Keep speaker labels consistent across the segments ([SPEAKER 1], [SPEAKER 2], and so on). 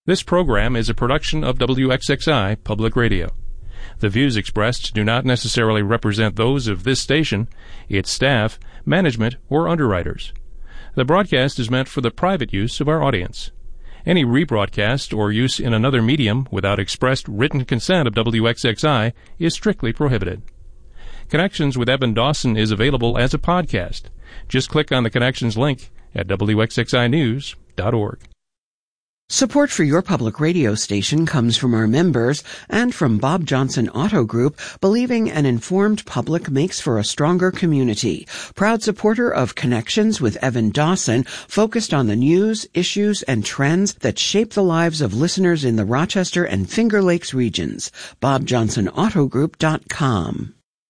[SPEAKER 1] This program is a production of WXXI Public Radio. The views expressed do not necessarily represent those of this station, its staff, management, or underwriters. The broadcast is meant for the private use of our audience. Any rebroadcast or use in another medium without expressed written consent of WXXI is strictly prohibited. Connections with Evan Dawson is available as a podcast. Just click on the Connections link at WXXInews.org.
[SPEAKER 2] Support for your public radio station comes from our members and from Bob Johnson Auto Group, believing an informed public makes for a stronger community. Proud supporter of Connections with Evan Dawson, focused on the news, issues, and trends that shape the lives of listeners in the Rochester and Finger Lakes regions. BobJohnsonAutoGroup.com.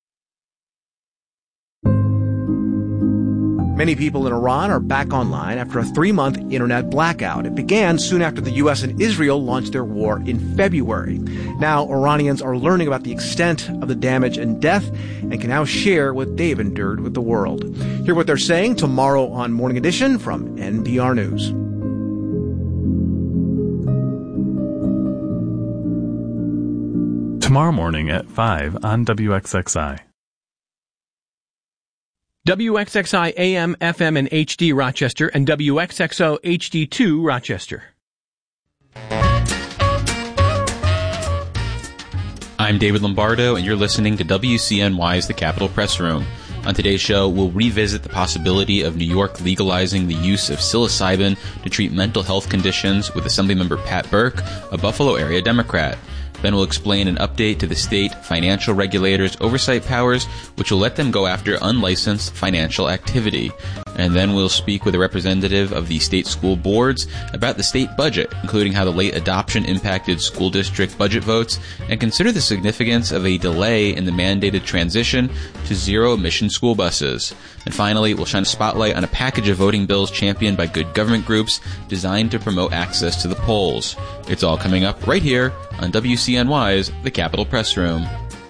[SPEAKER 3] Many people in Iran are back online after a 3-month internet blackout. It began soon after the U.S. and Israel launched their war in February. Now, Iranians are learning about the extent of the damage and death and can now share what they've endured with the world. Hear what they're saying tomorrow on Morning Edition from NPR News.
[SPEAKER 4] Tomorrow morning at 5 on WXXI.
[SPEAKER 5] WXXI AM, FM, and HD Rochester, and WXXO HD2 Rochester.
[SPEAKER 6] I'm David Lombardo, and you're listening to WCNY's The Capitol Press Room. On today's show, we'll revisit the possibility of New York legalizing the use of psilocybin to treat mental health conditions with Assemblymember Pat Burke, a Buffalo area Democrat. Then we'll explain an update to the state financial regulators' oversight powers, which will let them go after unlicensed financial activity. And then we'll speak with a representative of the state school boards about the state budget, including how the late adoption impacted school district budget votes, and consider the significance of a delay in the mandated transition to zero-emission school buses. And finally, we'll shine a spotlight on a package of voting bills championed by good government groups designed to promote access to the polls. It's all coming up right here on WCNY's The Capitol Press Room.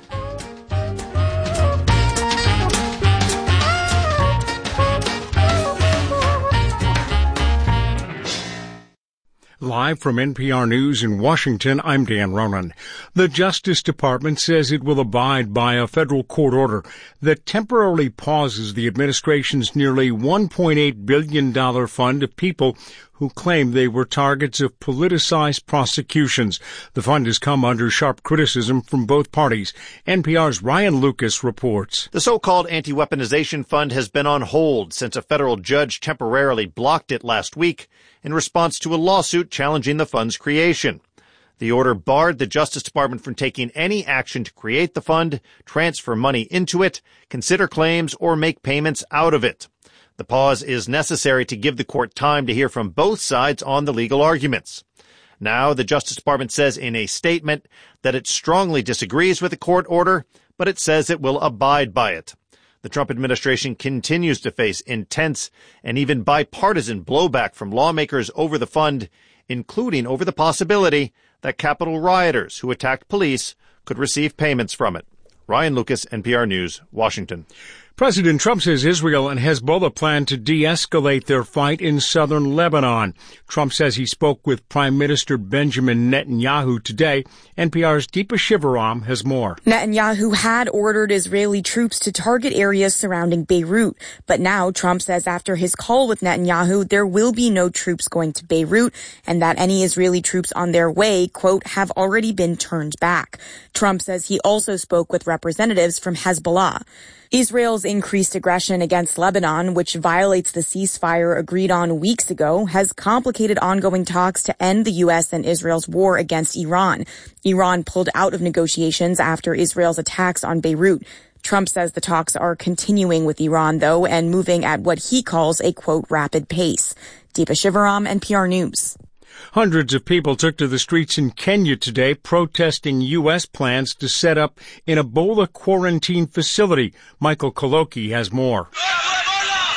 [SPEAKER 7] Live from NPR News in Washington, I'm Dan Ronan. The Justice Department says it will abide by a federal court order that temporarily pauses the administration's nearly $1.8 billion fund to people who claim they were targets of politicized prosecutions. The fund has come under sharp criticism from both parties. NPR's Ryan Lucas reports.
[SPEAKER 8] The so-called anti-weaponization fund has been on hold since a federal judge temporarily blocked it last week in response to a lawsuit challenging the fund's creation. The order barred the Justice Department from taking any action to create the fund, transfer money into it, consider claims, or make payments out of it. The pause is necessary to give the court time to hear from both sides on the legal arguments. Now, the Justice Department says in a statement that it strongly disagrees with the court order, but it says it will abide by it. The Trump administration continues to face intense and even bipartisan blowback from lawmakers over the fund, including over the possibility that Capitol rioters who attacked police could receive payments from it. Ryan Lucas, NPR News, Washington.
[SPEAKER 7] President Trump says Israel and Hezbollah plan to de-escalate their fight in southern Lebanon. Trump says he spoke with Prime Minister Benjamin Netanyahu today. NPR's Deepa Shivaram has more.
[SPEAKER 9] Netanyahu had ordered Israeli troops to target areas surrounding Beirut, but now Trump says after his call with Netanyahu, there will be no troops going to Beirut and that any Israeli troops on their way, quote, have already been turned back. Trump says he also spoke with representatives from Hezbollah. Israel's increased aggression against Lebanon, which violates the ceasefire agreed on weeks ago, has complicated ongoing talks to end the U.S. and Israel's war against Iran. Iran pulled out of negotiations after Israel's attacks on Beirut. Trump says the talks are continuing with Iran, though, and moving at what he calls a, quote, rapid pace. Deepa Shivaram, NPR News.
[SPEAKER 7] Hundreds of people took to the streets in Kenya today protesting U.S. plans to set up an Ebola quarantine facility. Michael Koloki has more.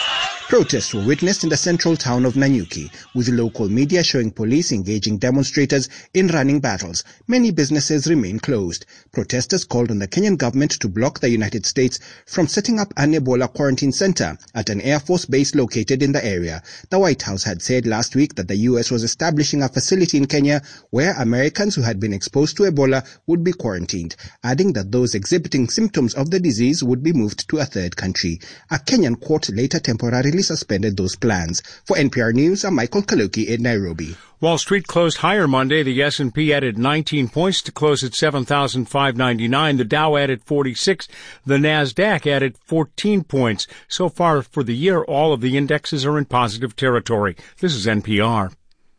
[SPEAKER 10] Protests were witnessed in the central town of Nanyuki, with local media showing police engaging demonstrators in running battles. Many businesses remain closed. Protesters called on the Kenyan government to block the United States from setting up an Ebola quarantine center at an Air Force base located in the area. The White House had said last week that the U.S. was establishing a facility in Kenya where Americans who had been exposed to Ebola would be quarantined, adding that those exhibiting symptoms of the disease would be moved to a third country. A Kenyan court later temporarily suspended those plans. For NPR News, I'm Michael Kaluki in Nairobi.
[SPEAKER 7] Wall Street closed higher Monday. The S&P added 19 points to close at 7,599. The Dow added 46. The Nasdaq added 14 points. So far for the year, all of the indexes are in positive territory. This is NPR.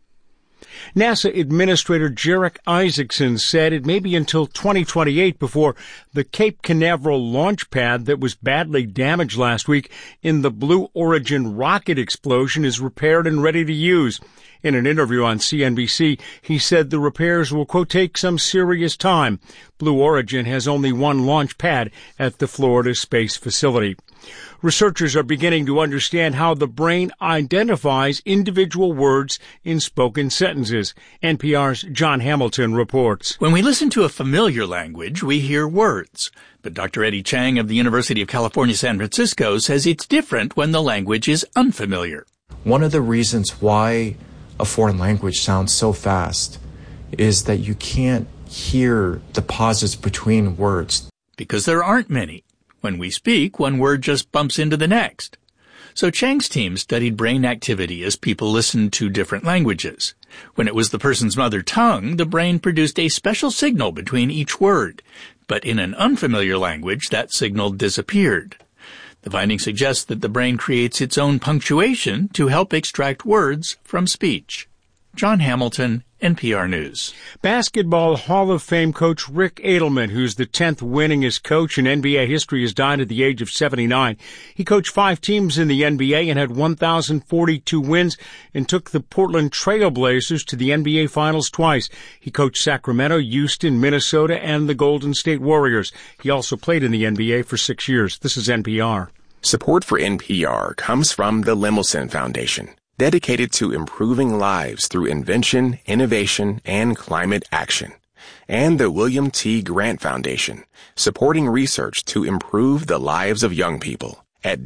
[SPEAKER 7] NASA Administrator Jarek Isaacson said it may be until 2028 before the Cape Canaveral launch pad that was badly damaged last week in the Blue Origin rocket explosion is repaired and ready to use. In an interview on CNBC, he said the repairs will, quote, take some serious time. Blue Origin has only one launch pad at the Florida Space Facility. Researchers are beginning to understand how the brain identifies individual words in spoken sentences. NPR's John Hamilton reports.
[SPEAKER 11] When we listen to a familiar language, we hear words. But Dr. Eddie Chang of the University of California, San Francisco says it's different when the language is unfamiliar.
[SPEAKER 12] One of the reasons why a foreign language sounds so fast is that you can't hear the pauses between words.
[SPEAKER 11] Because there aren't many. When we speak, one word just bumps into the next. So Chang's team studied brain activity as people listened to different languages. When it was the person's mother tongue, the brain produced a special signal between each word. But in an unfamiliar language, that signal disappeared. The finding suggests that the brain creates its own punctuation to help extract words from speech. John Hamilton, NPR News.
[SPEAKER 7] Basketball Hall of Fame coach Rick Adelman, who's the 10th winningest coach in NBA history, has died at the age of 79. He coached 5 teams in the NBA and had 1,042 wins and took the Portland Trail Blazers to the NBA Finals twice. He coached Sacramento, Houston, Minnesota, and the Golden State Warriors. He also played in the NBA for 6 years. This is NPR.
[SPEAKER 13] Support for NPR comes from the Lemelson Foundation, dedicated to improving lives through invention, innovation, and climate action. And the William T. Grant Foundation, supporting research to improve the lives of young people at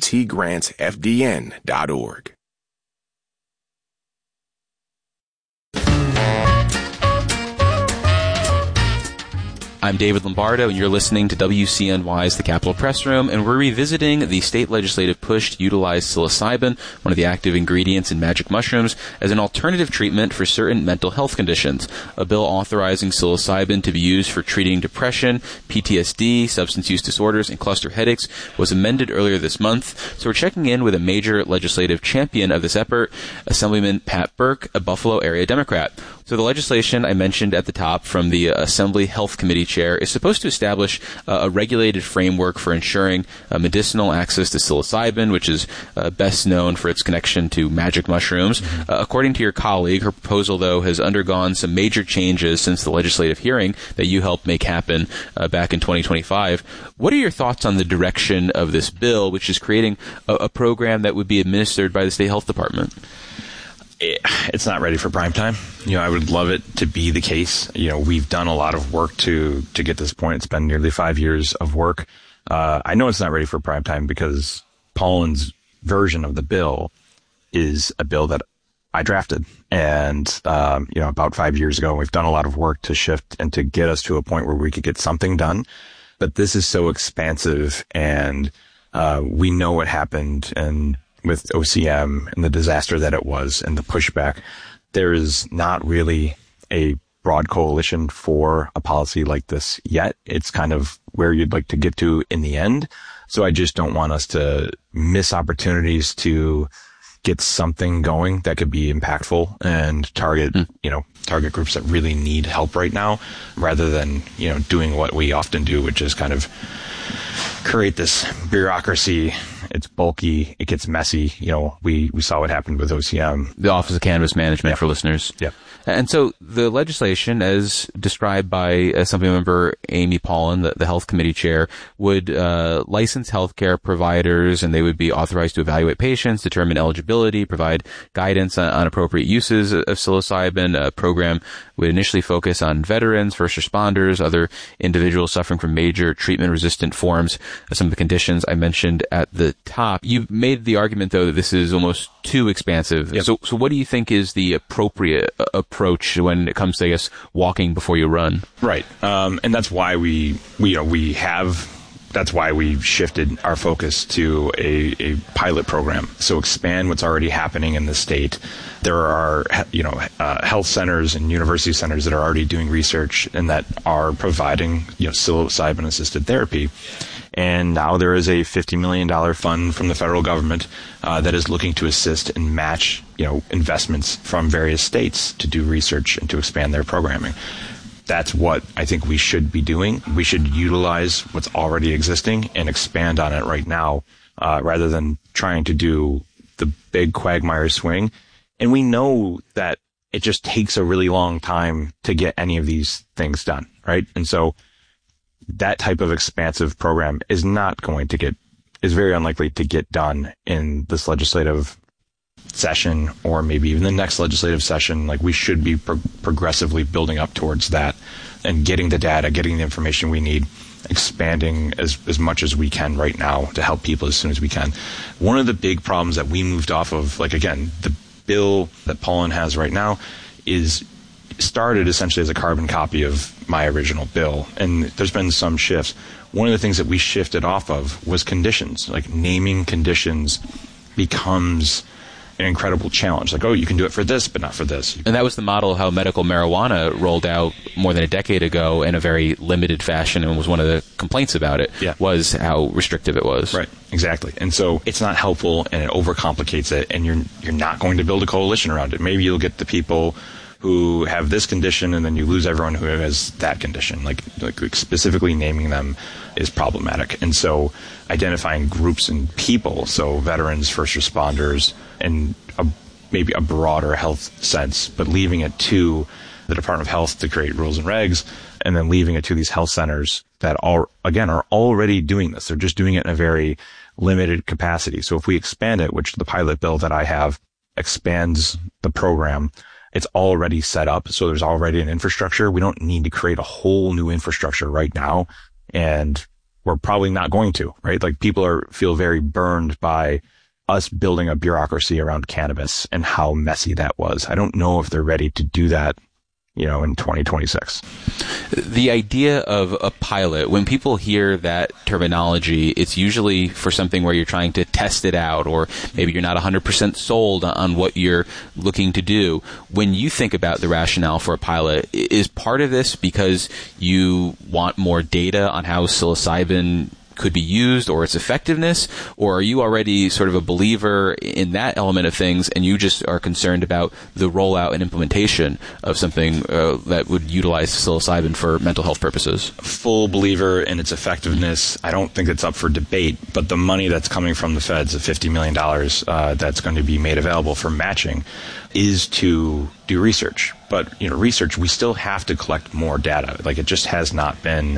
[SPEAKER 13] wtgrantfdn.org.
[SPEAKER 6] I'm David Lombardo, and you're listening to WCNY's The Capitol Press Room, and we're revisiting the state legislative push to utilize psilocybin, one of the active ingredients in magic mushrooms, as an alternative treatment for certain mental health conditions. A bill authorizing psilocybin to be used for treating depression, PTSD, substance use disorders, and cluster headaches was amended earlier this month. So we're checking in with a major legislative champion of this effort, Assemblyman Pat Burke, a Buffalo area Democrat. So the legislation I mentioned at the top from the Assembly Health Committee chair is supposed to establish a regulated framework for ensuring medicinal access to psilocybin, which is best known for its connection to magic mushrooms. According to your colleague, her proposal, though, has undergone some major changes since the legislative hearing that you helped make happen back in 2025. What are your thoughts on the direction of this bill, which is creating a program that would be administered by the state health department?
[SPEAKER 14] It's not ready for prime time. I would love it to be the case. We've done a lot of work to get this point. It's been nearly 5 years of work. I know it's not ready for prime time because Pollan's version of the bill is a bill that I drafted. And, about 5 years ago, we've done a lot of work to shift and to get us to a point where we could get something done. But this is so expansive, and we know what happened and with OCM and the disaster that it was and the pushback. There is not really a broad coalition for a policy like this yet. It's kind of where you'd like to get to in the end. So I just don't want us to miss opportunities to get something going that could be impactful and target groups that really need help right now, rather than, doing what we often do, which is kind of create this bureaucracy. It's bulky. It gets messy. We saw what happened with OCM.
[SPEAKER 6] The Office of Cannabis Management for listeners.
[SPEAKER 14] Yeah.
[SPEAKER 6] And so the legislation, as described by Assembly Member Amy Paulin, the Health Committee Chair, would license healthcare providers, and they would be authorized to evaluate patients, determine eligibility, provide guidance on appropriate uses of psilocybin. A program would initially focus on veterans, first responders, other individuals suffering from major treatment-resistant forms of some of the conditions I mentioned at the top. You made the argument, though, that this is almost too expansive.
[SPEAKER 14] Yep.
[SPEAKER 6] So what do you think is the appropriate approach when it comes to, I guess, walking before you run?
[SPEAKER 14] Right. And that's why that's why we shifted our focus to a pilot program. So expand what's already happening in the state. There are, health centers and university centers that are already doing research and that are providing, psilocybin assisted therapy. And now there is a $50 million fund from the federal government that is looking to assist and match, investments from various states to do research and to expand their programming. That's what I think we should be doing. We should utilize what's already existing and expand on it right now, rather than trying to do the big quagmire swing. And we know that it just takes a really long time to get any of these things done, right? And so that type of expansive program is very unlikely to get done in this legislative session or maybe even the next legislative session. Like, we should be progressively building up towards that and getting the data, getting the information we need, expanding as much as we can right now to help people as soon as we can. One of the big problems that we moved off of, the bill that Paulin has right now started essentially as a carbon copy of my original bill, and there's been some shifts. One of the things that we shifted off of was conditions. Like, naming conditions becomes an incredible challenge. Like, oh, you can do it for this, but not for this.
[SPEAKER 6] And that was the model of how medical marijuana rolled out more than a decade ago in a very limited fashion, and was one of the complaints about it, was how restrictive it was.
[SPEAKER 14] Right, exactly. And so it's not helpful, and it overcomplicates it, and you're not going to build a coalition around it. Maybe you'll get the people who have this condition, and then you lose everyone who has that condition. Like specifically naming them is problematic. And so identifying groups and people, so veterans, first responders, and maybe a broader health sense, but leaving it to the Department of Health to create rules and regs, and then leaving it to these health centers that are already doing this. They're just doing it in a very limited capacity. So if we expand it, which the pilot bill that I have expands the program, it's already set up, so there's already an infrastructure. We don't need to create a whole new infrastructure right now, and we're probably not going to, right? Like, people feel very burned by us building a bureaucracy around cannabis and how messy that was. I don't know if they're ready to do that, in 2026.
[SPEAKER 6] The idea of a pilot, when people hear that terminology, it's usually for something where you're trying to test it out, or maybe you're not 100% sold on what you're looking to do. When you think about the rationale for a pilot, is part of this because you want more data on how psilocybin could be used or its effectiveness, or are you already sort of a believer in that element of things and you just are concerned about the rollout and implementation of something that would utilize psilocybin for mental health purposes?
[SPEAKER 14] Full believer in its effectiveness. I don't think it's up for debate, but the money that's coming from the feds, the $50 million that's going to be made available for matching, is to do research. But, research, we still have to collect more data. Like, it just has not been,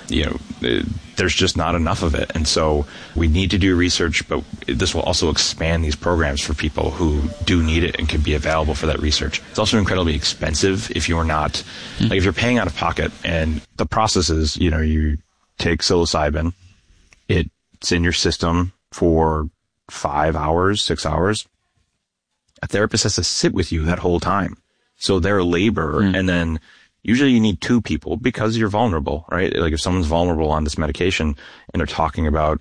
[SPEAKER 14] there's just not enough of it. And so we need to do research, but this will also expand these programs for people who do need it and can be available for that research. It's also incredibly expensive if you're not, if you're paying out of pocket. And the process is, you take psilocybin, it's in your system for 5 hours, 6 hours. A therapist has to sit with you that whole time. So their labor, and then usually you need 2 people because you're vulnerable, right? Like, if someone's vulnerable on this medication and they're talking about,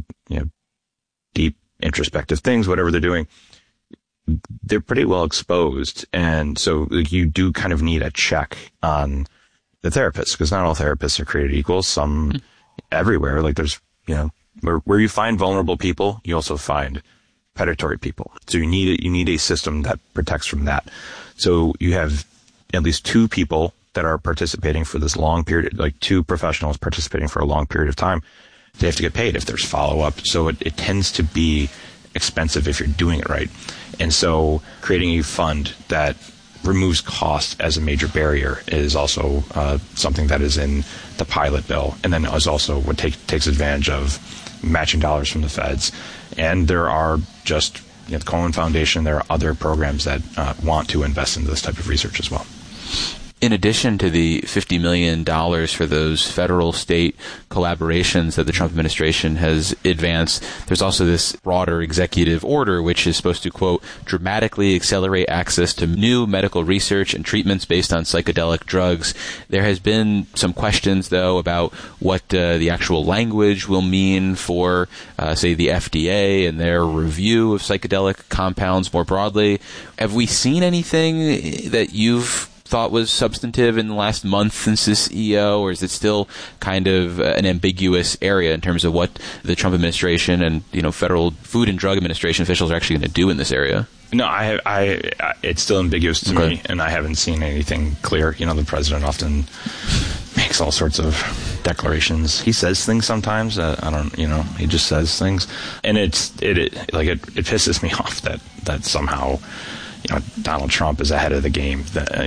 [SPEAKER 14] deep introspective things, whatever they're doing, they're pretty well exposed. And so, you do kind of need a check on the therapist, because not all therapists are created equal. Some everywhere, like, there's, where you find vulnerable people, you also find predatory people. So you need a system that protects from that. So you have at least 2 people that are participating for this long period, like 2 professionals participating for a long period of time. they have to get paid if there's follow-up. So it tends to be expensive if you're doing it right. And so creating a fund that removes cost as a major barrier is also something that is in the pilot bill, and then is also what takes advantage of matching dollars from the feds. And there are just the Cohen Foundation, there are other programs that want to invest in this type of research as well.
[SPEAKER 6] In addition to the $50 million for those federal-state collaborations that the Trump administration has advanced, there's also this broader executive order which is supposed to, quote, dramatically accelerate access to new medical research and treatments based on psychedelic drugs. There has been some questions, though, about what the actual language will mean for, say, the FDA and their review of psychedelic compounds more broadly. Have we seen anything that you've thought was substantive in the last month since this EO, or is it still kind of an ambiguous area in terms of what the Trump administration and Federal Food and Drug Administration officials are actually going to do in this area?
[SPEAKER 14] No, it's still ambiguous to me, and I haven't seen anything clear. The president often makes all sorts of declarations. He says things sometimes that he just says things, and it pisses me off that somehow Donald Trump is ahead of the game,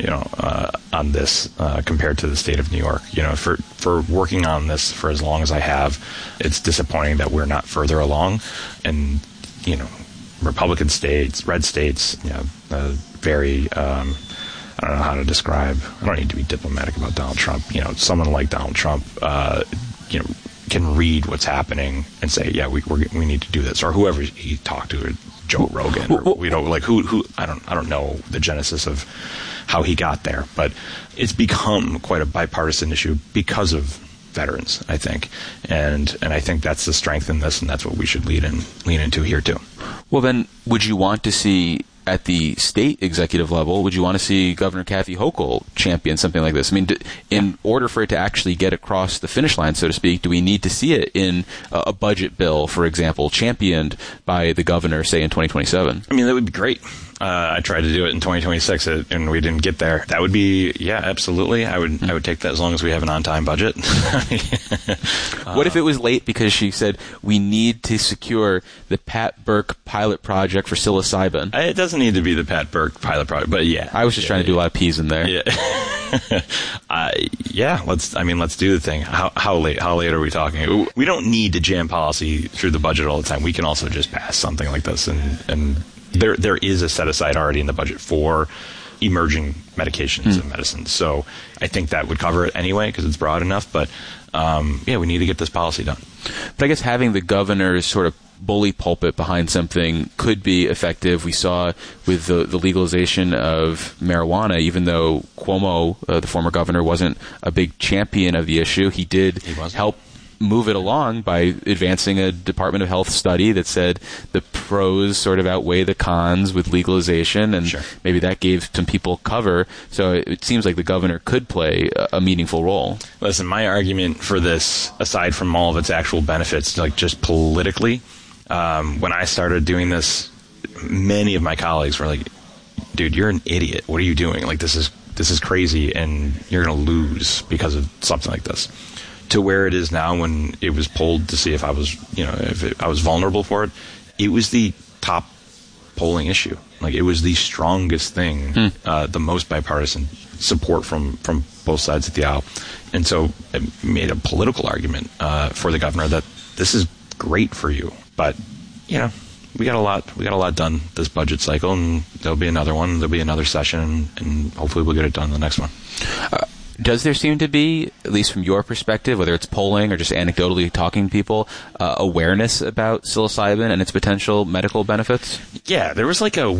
[SPEAKER 14] on this compared to the state of New York. For working on this for as long as I have, it's disappointing that we're not further along. And Republican states, red states, very. I don't know how to describe. I don't need to be diplomatic about Donald Trump. Someone like Donald Trump, can read what's happening and say, yeah, we need to do this, or whoever he talked to. Or Joe Rogan, or who I don't know the genesis of how he got there, but it's become quite a bipartisan issue because of veterans, I think, and I think that's the strength in this, and that's what we should lean into here too.
[SPEAKER 6] Well, then, would you want to see at the state executive level, would you want to see Governor Kathy Hochul champion something like this? I mean, in order for it to actually get across the finish line, so to speak, do we need to see it in a budget bill, for example, championed by the governor, say, in 2027?
[SPEAKER 14] I mean, that would be great. I tried to do it in 2026, and we didn't get there. That would be, absolutely. I would take that as long as we have an on-time budget.
[SPEAKER 6] What if it was late because she said we need to secure the Pat Burke pilot project for psilocybin?
[SPEAKER 14] It doesn't need to be the Pat Burke pilot project, but yeah.
[SPEAKER 6] I was just trying to do a lot of P's in there.
[SPEAKER 14] Yeah. Let's do the thing. How late are we talking? We don't need to jam policy through the budget all the time. We can also just pass something like this, and there is a set aside already in the budget for emerging medications and medicines. So I think that would cover it anyway because it's broad enough. But we need to get this policy done.
[SPEAKER 6] But I guess having the governor's sort of bully pulpit behind something could be effective. We saw with the legalization of marijuana, even though Cuomo, the former governor, wasn't a big champion of the issue, he did help move it along by advancing a Department of Health study that said the pros sort of outweigh the cons with legalization, and maybe that gave some people cover. So it seems like the governor could play a meaningful role.
[SPEAKER 14] Listen, my argument for this, aside from all of its actual benefits, like just politically, when I started doing this, many of my colleagues were like, dude, you're an idiot. What are you doing? Like, this is crazy, and you're going to lose because of something like this. To where it is now, when it was polled to see if I was, I was vulnerable for it, it was the top polling issue. Like, it was the strongest thing, the most bipartisan support from both sides of the aisle. And so it made a political argument for the governor that this is great for you. But, we got a lot done this budget cycle, and there'll be another one, there'll be another session, and hopefully we'll get it done in the next one.
[SPEAKER 6] Does there seem to be, at least from your perspective, whether it's polling or just anecdotally talking to people, awareness about psilocybin and its potential medical benefits?
[SPEAKER 14] Yeah, there was like not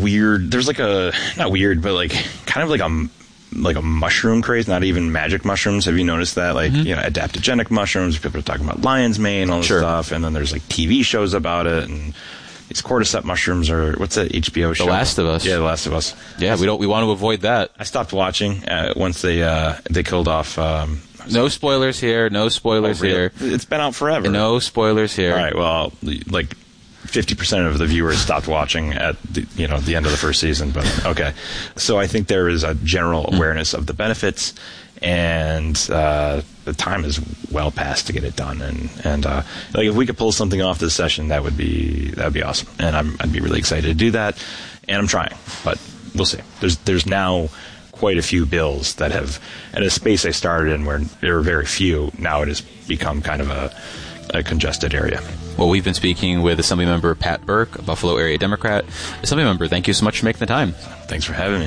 [SPEAKER 14] weird, but like kind of like a mushroom craze, not even magic mushrooms. Have you noticed that? Like, adaptogenic mushrooms, people are talking about lion's mane, all this stuff, and then there's like TV shows about it, and these cordyceps mushrooms, or what's that HBO show?
[SPEAKER 6] The Last of Us.
[SPEAKER 14] Yeah, The Last of Us.
[SPEAKER 6] Yeah, we want to avoid that.
[SPEAKER 14] I stopped watching once they killed off.
[SPEAKER 6] No spoilers here. No spoilers here.
[SPEAKER 14] It's been out forever.
[SPEAKER 6] No spoilers here.
[SPEAKER 14] All right. Well, like 50% of the viewers stopped watching at the end of the first season, but okay. So I think there is a general awareness of the benefits, and the time is well past to get it done. And like if we could pull something off this session, that would be awesome. And I'd be really excited to do that. And I'm trying, but we'll see. There's now quite a few bills that have, at a space I started in where there were very few, now it has become kind of a congested area.
[SPEAKER 6] Well, we've been speaking with Assemblymember Pat Burke, a Buffalo area Democrat. Assemblymember, thank you so much for making the time.
[SPEAKER 14] Thanks for having me.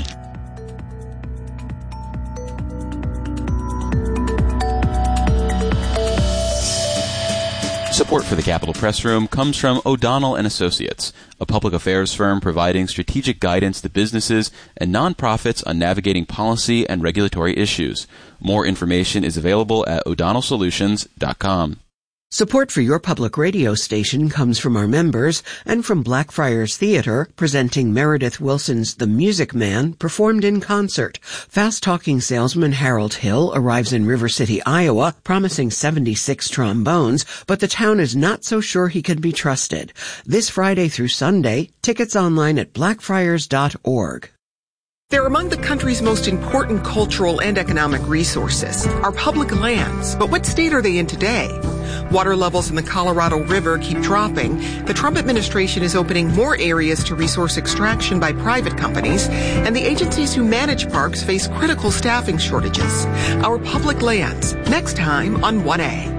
[SPEAKER 6] Support for the Capitol Press Room comes from O'Donnell & Associates, a public affairs firm providing strategic guidance to businesses and nonprofits on navigating policy and regulatory issues. More information is available at o'donnellsolutions.com.
[SPEAKER 2] Support for your public radio station comes from our members and from Blackfriars Theater, presenting Meredith Wilson's The Music Man, performed in concert. Fast-talking salesman Harold Hill arrives in River City, Iowa, promising 76 trombones, but the town is not so sure he can be trusted. This Friday through Sunday, tickets online at blackfriars.org.
[SPEAKER 15] They're among the country's most important cultural and economic resources, our public lands. But what state are they in today? Water levels in the Colorado River keep dropping. The Trump administration is opening more areas to resource extraction by private companies, and the agencies who manage parks face critical staffing shortages. Our public lands, next time on 1A.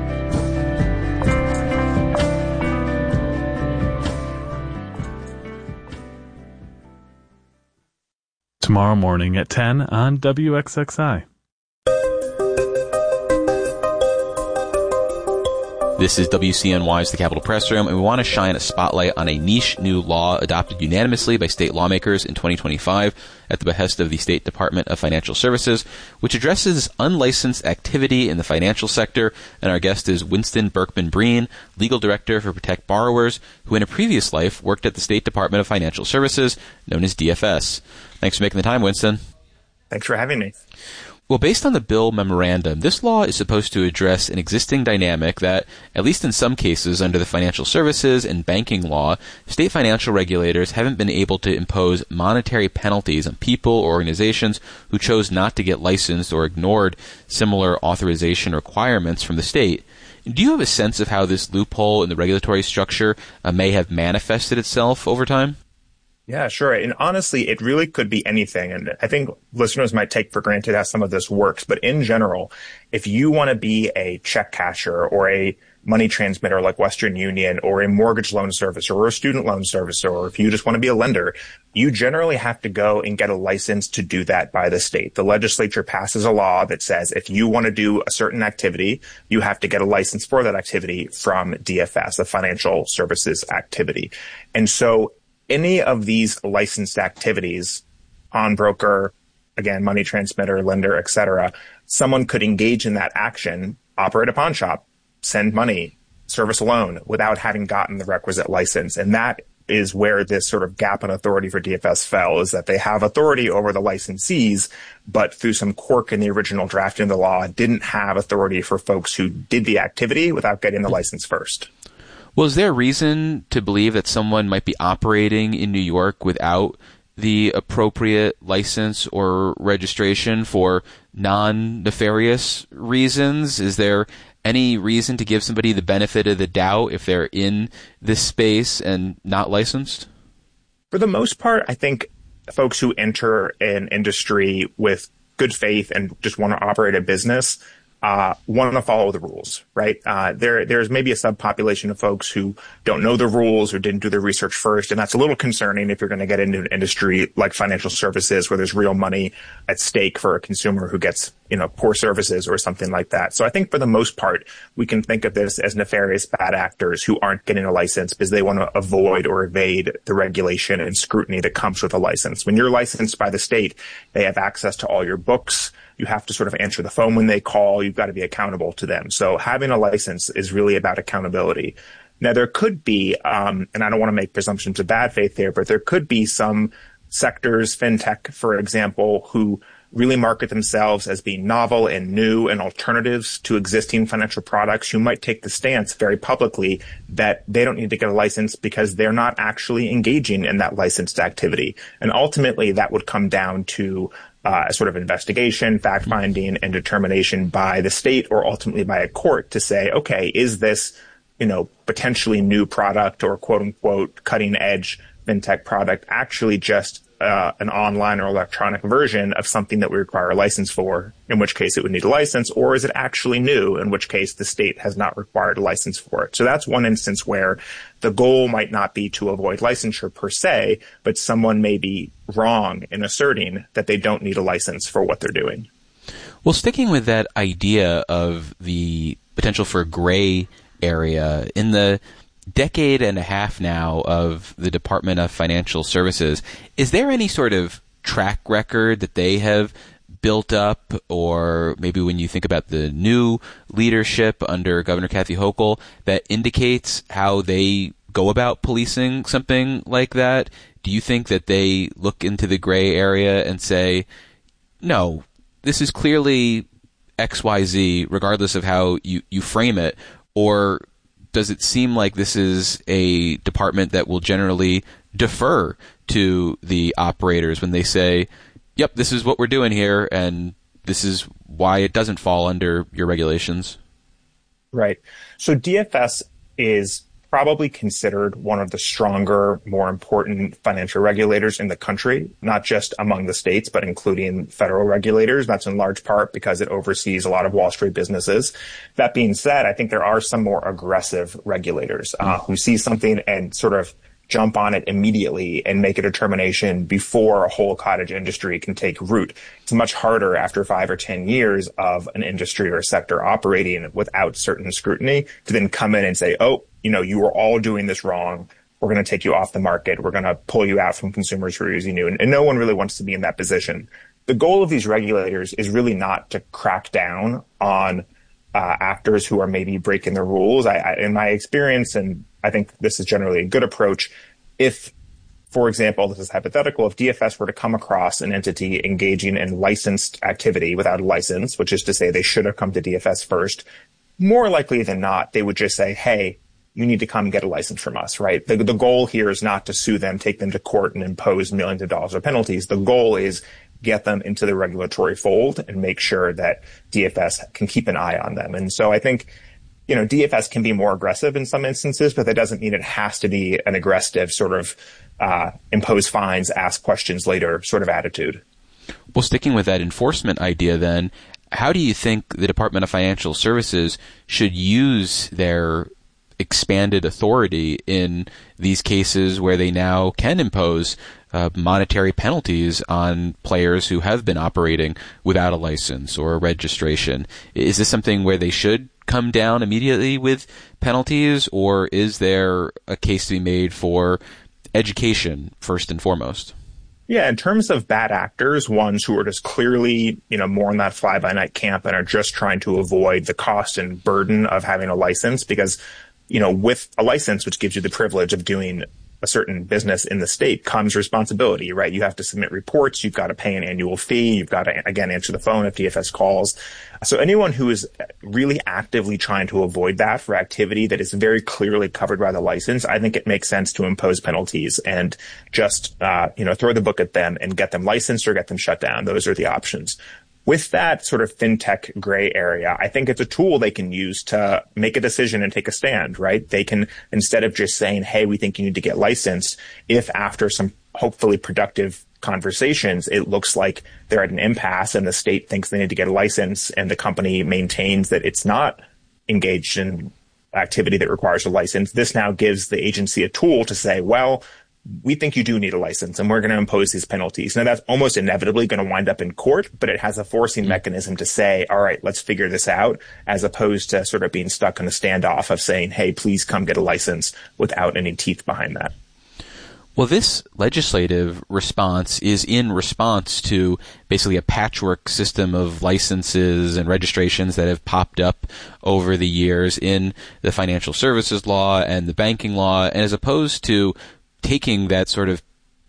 [SPEAKER 4] Tomorrow morning at 10 on WXXI.
[SPEAKER 6] This is WCNY's The Capitol Press Room, and we want to shine a spotlight on a niche new law adopted unanimously by state lawmakers in 2025 at the behest of the State Department of Financial Services, which addresses unlicensed activity in the financial sector. And our guest is Winston Berkman-Breen, Legal Director for Protect Borrowers, who in a previous life worked at the State Department of Financial Services, known as DFS. Thanks for making the time, Winston.
[SPEAKER 16] Thanks for having me.
[SPEAKER 6] Well, based on the bill memorandum, this law is supposed to address an existing dynamic that, at least in some cases under the financial services and banking law, state financial regulators haven't been able to impose monetary penalties on people or organizations who chose not to get licensed or ignored similar authorization requirements from the state. Do you have a sense of how this loophole in the regulatory structure may have manifested itself over time?
[SPEAKER 16] Yeah, sure. And honestly, it really could be anything. And I think listeners might take for granted how some of this works. But in general, if you want to be a check casher or a money transmitter like Western Union or a mortgage loan servicer or a student loan servicer, or if you just want to be a lender, you generally have to go and get a license to do that by the state. The legislature passes a law that says if you want to do a certain activity, you have to get a license for that activity from DFS, the financial services activity. And so any of these licensed activities, pawnbroker, again, money transmitter, lender, etc., someone could engage in that action, operate a pawn shop, send money, service a loan without having gotten the requisite license. And that is where this sort of gap in authority for DFS fell, is that they have authority over the licensees, but through some quirk in the original drafting of the law, didn't have authority for folks who did the activity without getting the license first.
[SPEAKER 6] Well, is there a reason to believe that someone might be operating in New York without the appropriate license or registration for non-nefarious reasons? Is there any reason to give somebody the benefit of the doubt if they're in this space and not licensed?
[SPEAKER 16] For the most part, I think folks who enter an industry with good faith and just want to operate a business want to follow the rules, right? There's maybe a subpopulation of folks who don't know the rules or didn't do their research first. And that's a little concerning if you're going to get into an industry like financial services where there's real money at stake for a consumer who gets, poor services or something like that. So I think for the most part, we can think of this as nefarious bad actors who aren't getting a license because they want to avoid or evade the regulation and scrutiny that comes with a license. When you're licensed by the state, they have access to all your books. You have to sort of answer the phone when they call. You've got to be accountable to them. So having a license is really about accountability. Now, there could be, and I don't want to make presumptions of bad faith here, but there could be some sectors, fintech, for example, who really market themselves as being novel and new and alternatives to existing financial products who might take the stance very publicly that they don't need to get a license because they're not actually engaging in that licensed activity. And ultimately, that would come down to a sort of investigation, fact-finding, and determination by the state or ultimately by a court to say, okay, is this, potentially new product or quote-unquote cutting-edge fintech product actually just an online or electronic version of something that we require a license for, in which case it would need a license, or is it actually new, in which case the state has not required a license for it. So that's one instance where the goal might not be to avoid licensure per se, but someone may be wrong in asserting that they don't need a license for what they're doing.
[SPEAKER 6] Well, sticking with that idea of the potential for a gray area, in the decade and a half now of the Department of Financial Services, is there any sort of track record that they have built up, or maybe when you think about the new leadership under Governor Kathy Hochul, that indicates how they go about policing something like that? Do you think that they look into the gray area and say, no, this is clearly XYZ, regardless of how you frame it, or does it seem like this is a department that will generally defer to the operators when they say, yep, this is what we're doing here, and this is why it doesn't fall under your regulations?
[SPEAKER 16] Right. So DFS is probably considered one of the stronger, more important financial regulators in the country, not just among the states, but including federal regulators. That's in large part because it oversees a lot of Wall Street businesses. That being said, I think there are some more aggressive regulators who see something and sort of jump on it immediately and make a determination before a whole cottage industry can take root. It's much harder after 5 or 10 years of an industry or a sector operating without certain scrutiny to then come in and say, oh, you were all doing this wrong. We're going to take you off the market. We're going to pull you out from consumers who are using you. And no one really wants to be in that position. The goal of these regulators is really not to crack down on actors who are maybe breaking the rules. In my experience, and I think this is generally a good approach, if, for example, this is hypothetical, if DFS were to come across an entity engaging in licensed activity without a license, which is to say they should have come to DFS first, more likely than not, they would just say, hey, you need to come get a license from us, right? The goal here is not to sue them, take them to court, and impose millions of dollars of penalties. The goal is get them into the regulatory fold and make sure that DFS can keep an eye on them. And so I think, DFS can be more aggressive in some instances, but that doesn't mean it has to be an aggressive sort of impose fines, ask questions later sort of attitude.
[SPEAKER 6] Well, sticking with that enforcement idea then, how do you think the Department of Financial Services should use their expanded authority in these cases where they now can impose monetary penalties on players who have been operating without a license or a registration? Is this something where they should come down immediately with penalties, or is there a case to be made for education first and foremost?
[SPEAKER 16] Yeah, in terms of bad actors, ones who are just clearly, more in that fly-by-night camp and are just trying to avoid the cost and burden of having a license, because with a license, which gives you the privilege of doing a certain business in the state, comes responsibility, right? You have to submit reports. You've got to pay an annual fee. You've got to, again, answer the phone if DFS calls. So anyone who is really actively trying to avoid that for activity that is very clearly covered by the license, I think it makes sense to impose penalties and just, throw the book at them and get them licensed or get them shut down. Those are the options. With that sort of fintech gray area, I think it's a tool they can use to make a decision and take a stand, right? They can, instead of just saying, hey, we think you need to get licensed, if after some hopefully productive conversations, it looks like they're at an impasse and the state thinks they need to get a license and the company maintains that it's not engaged in activity that requires a license, this now gives the agency a tool to say, well, we think you do need a license and we're going to impose these penalties. Now, that's almost inevitably going to wind up in court, but it has a forcing mechanism to say, all right, let's figure this out, as opposed to sort of being stuck in a standoff of saying, hey, please come get a license without any teeth behind that.
[SPEAKER 6] Well, this legislative response is in response to basically a patchwork system of licenses and registrations that have popped up over the years in the financial services law and the banking law, and as opposed to taking that sort of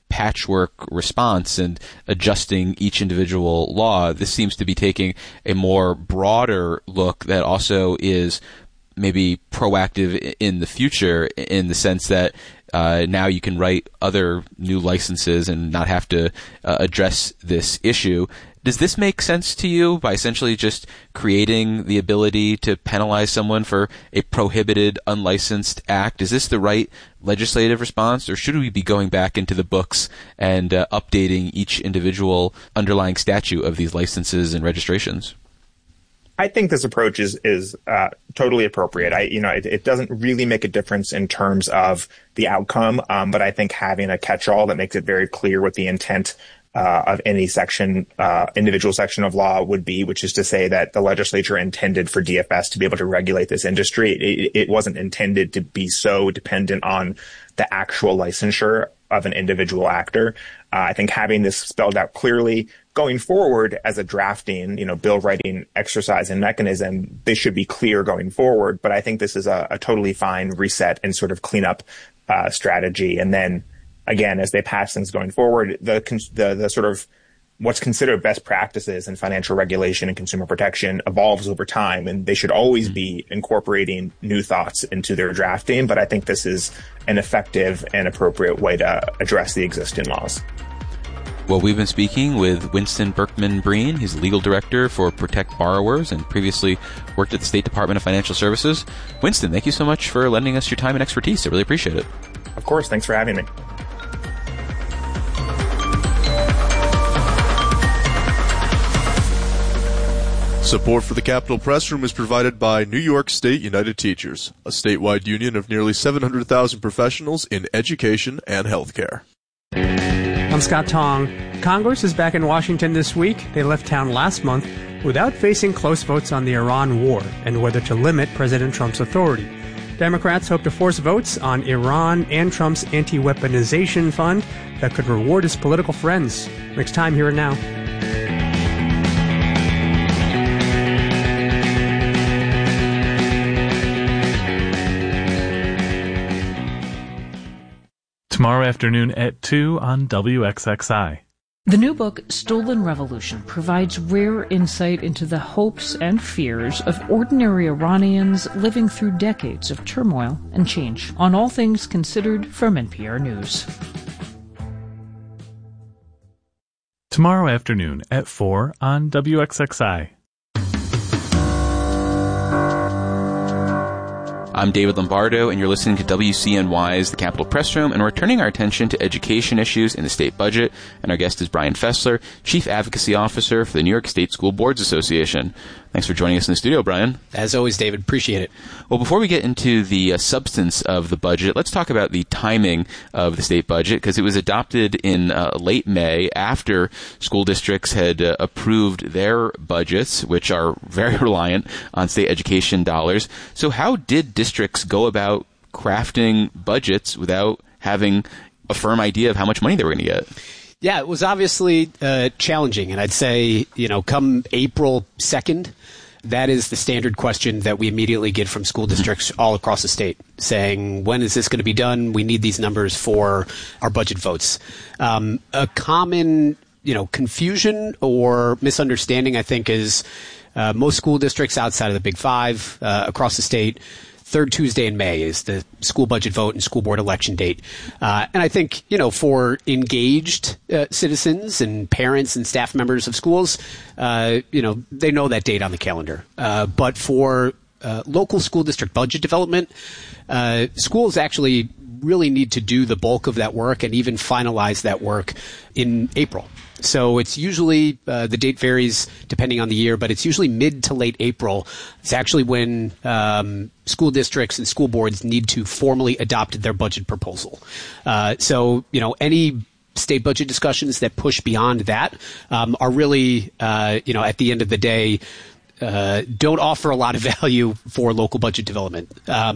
[SPEAKER 6] patchwork response and adjusting each individual law. This seems to be taking a more broader look that also is maybe proactive in the future, in the sense that now you can write other new licenses and not have to address this issue. Does this make sense to you, by essentially just creating the ability to penalize someone for a prohibited, unlicensed act? Is this the right legislative response, or should we be going back into the books and updating each individual underlying statute of these licenses and registrations?
[SPEAKER 16] I think this approach is totally appropriate. It doesn't really make a difference in terms of the outcome, but I think having a catch-all that makes it very clear what the intent of any individual section of law would be, which is to say that the legislature intended for DFS to be able to regulate this industry. It wasn't intended to be so dependent on the actual licensure of an individual actor. I think having this spelled out clearly going forward as a drafting, bill writing exercise and mechanism, they should be clear going forward. But I think this is a totally fine reset and sort of cleanup strategy. And then again, as they pass things going forward, the sort of what's considered best practices in financial regulation and consumer protection evolves over time, and they should always be incorporating new thoughts into their drafting. But I think this is an effective and appropriate way to address the existing laws.
[SPEAKER 6] Well, we've been speaking with Winston Berkman-Breen. He's the legal director for Protect Borrowers and previously worked at the State Department of Financial Services. Winston, thank you so much for lending us your time and expertise. I really appreciate it.
[SPEAKER 16] Of course. Thanks for having me.
[SPEAKER 17] Support for the Capitol Press Room is provided by New York State United Teachers, a statewide union of nearly 700,000 professionals in education and healthcare.
[SPEAKER 18] I'm Scott Tong. Congress is back in Washington this week. They left town last month without facing close votes on the Iran war and whether to limit President Trump's authority. Democrats hope to force votes on Iran and Trump's anti-weaponization fund that could reward his political friends. Next time, Here and Now.
[SPEAKER 4] Tomorrow afternoon at 2 on WXXI.
[SPEAKER 19] The new book, Stolen Revolution, provides rare insight into the hopes and fears of ordinary Iranians living through decades of turmoil and change. On All Things Considered from NPR News.
[SPEAKER 4] Tomorrow afternoon at 4 on WXXI.
[SPEAKER 6] I'm David Lombardo, and you're listening to WCNY's The Capitol Press Room, and we're turning our attention to education issues in the state budget. And our guest is Brian Fessler, Chief Advocacy Officer for the New York State School Boards Association. Thanks for joining us in the studio, Brian.
[SPEAKER 20] As always, David. Appreciate it.
[SPEAKER 6] Well, before we get into the substance of the budget, let's talk about the timing of the state budget, because it was adopted in late May after school districts had approved their budgets, which are very reliant on state education dollars. So how did districts go about crafting budgets without having a firm idea of how much money they were going to get?
[SPEAKER 20] Yeah, it was obviously challenging. And I'd say, come April 2nd, that is the standard question that we immediately get from school districts all across the state, saying, when is this going to be done? We need these numbers for our budget votes. A common, confusion or misunderstanding, I think, is most school districts outside of the Big Five across the state, third Tuesday in May is the school budget vote and school board election date. And I think, for engaged citizens and parents and staff members of schools, they know that date on the calendar. But for local school district budget development, schools actually really need to do the bulk of that work and even finalize that work in April. So it's usually, the date varies depending on the year, but it's usually mid to late April. It's actually when school districts and school boards need to formally adopt their budget proposal. So, any state budget discussions that push beyond that are really, at the end of the day, don't offer a lot of value for local budget development.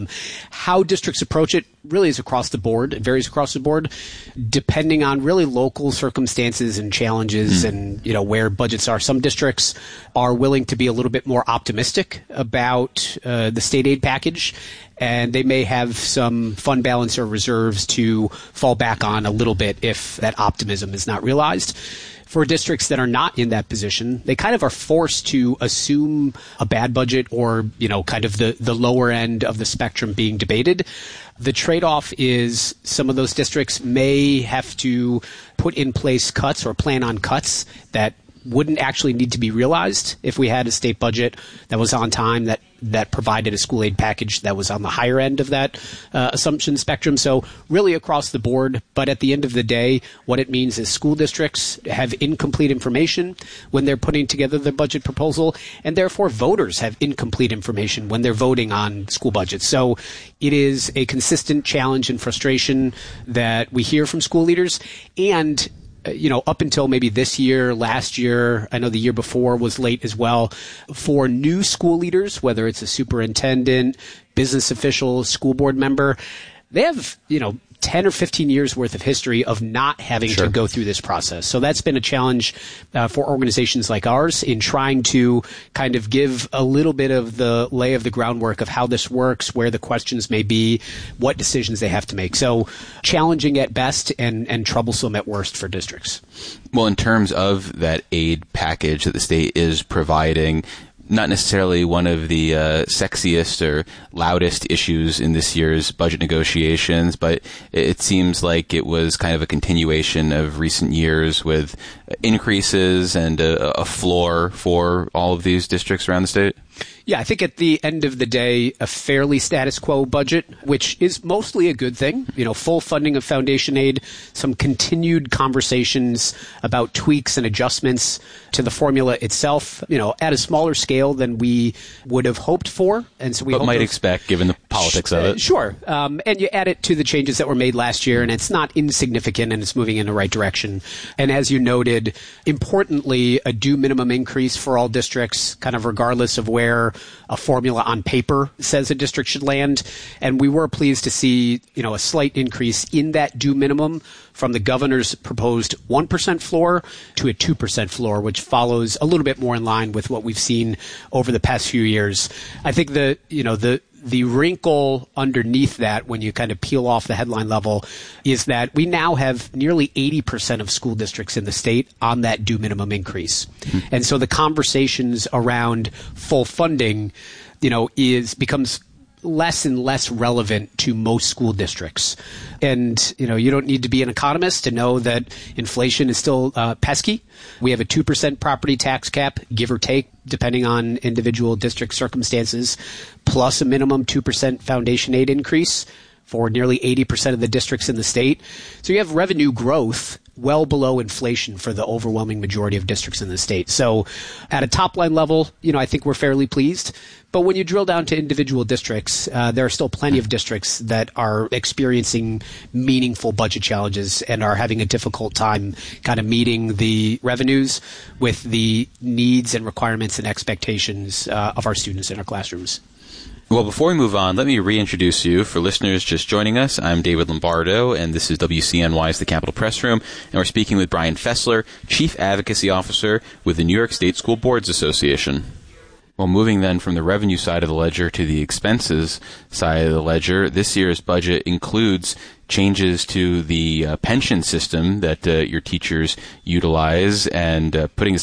[SPEAKER 20] How districts approach it really is across the board. It varies across the board, depending on really local circumstances and challenges and, where budgets are. Some districts are willing to be a little bit more optimistic about the state aid package, and they may have some fund balance or reserves to fall back on a little bit if that optimism is not realized. For districts that are not in that position, they kind of are forced to assume a bad budget or, kind of the lower end of the spectrum being debated. The trade-off is some of those districts may have to put in place cuts or plan on cuts that wouldn't actually need to be realized if we had a state budget that was on time, that provided a school aid package that was on the higher end of that assumption spectrum. So really across the board. But at the end of the day, what it means is school districts have incomplete information when they're putting together their budget proposal, and therefore voters have incomplete information when they're voting on school budgets. So it is a consistent challenge and frustration that we hear from school leaders. And up until maybe this year, last year, I know the year before was late as well, for new school leaders, whether it's a superintendent, business official, school board member, they have, 10 or 15 years worth of history of not having to go through this process. So that's been a challenge for organizations like ours in trying to kind of give a little bit of the lay of the groundwork of how this works, where the questions may be, what decisions they have to make. So challenging at best and troublesome at worst for districts.
[SPEAKER 6] Well, in terms of that aid package that the state is providing, not necessarily one of the sexiest or loudest issues in this year's budget negotiations, but it seems like it was kind of a continuation of recent years with increases and a floor for all of these districts around the state.
[SPEAKER 20] Yeah, I think at the end of the day, a fairly status quo budget, which is mostly a good thing. Full funding of foundation aid, some continued conversations about tweaks and adjustments to the formula itself, at a smaller scale than we would have hoped for. And so we
[SPEAKER 6] might expect, given the politics of it.
[SPEAKER 20] Sure. And you add it to the changes that were made last year, and it's not insignificant, and it's moving in the right direction. And as you noted, importantly, a due minimum increase for all districts, kind of regardless of where a formula on paper says a district should land. And we were pleased to see, a slight increase in that due minimum from the governor's proposed 1% floor to a 2% floor, which follows a little bit more in line with what we've seen over the past few years. I think the wrinkle underneath that, when you kind of peel off the headline level, is that we now have nearly 80% of school districts in the state on that due minimum increase. And so the conversations around full funding, becomes less and less relevant to most school districts. And, you don't need to be an economist to know that inflation is still pesky. We have a 2% property tax cap, give or take, depending on individual district circumstances, plus a minimum 2% foundation aid increase for nearly 80% of the districts in the state. So you have revenue growth well below inflation for the overwhelming majority of districts in the state. So at a top line level, I think we're fairly pleased. But when you drill down to individual districts, there are still plenty of districts that are experiencing meaningful budget challenges and are having a difficult time kind of meeting the revenues with the needs and requirements and expectations of our students in our classrooms.
[SPEAKER 6] Well, before we move on, let me reintroduce you. For listeners just joining us, I'm David Lombardo, and this is WCNY's The Capitol Press Room, and we're speaking with Brian Fessler, Chief Advocacy Officer with the New York State School Boards Association. Well, moving then from the revenue side of the ledger to the expenses side of the ledger, this year's budget includes changes to the pension system that your teachers utilize, and putting